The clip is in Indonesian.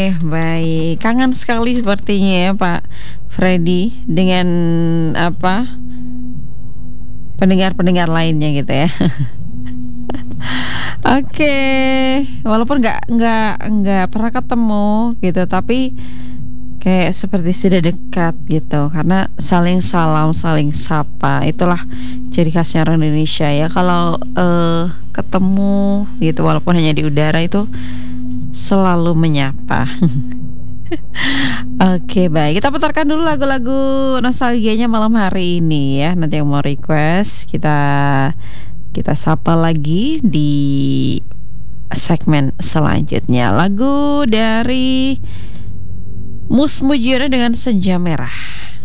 baik. Kangen sekali sepertinya ya Pak Freddy dengan pendengar-pendengar lainnya gitu ya. Oke, walaupun nggak pernah ketemu gitu, tapi kayak seperti sudah dekat gitu, karena saling salam, saling sapa. Itulah ciri khasnya orang Indonesia ya. Kalau ketemu gitu, walaupun hanya di udara, itu selalu menyapa. Oke, baik. Kita putarkan dulu lagu-lagu nostalgianya malam hari ini ya. Nanti yang mau request kita sapa lagi di segmen selanjutnya. Lagu dari Mus Mujiono dengan Senja Merah.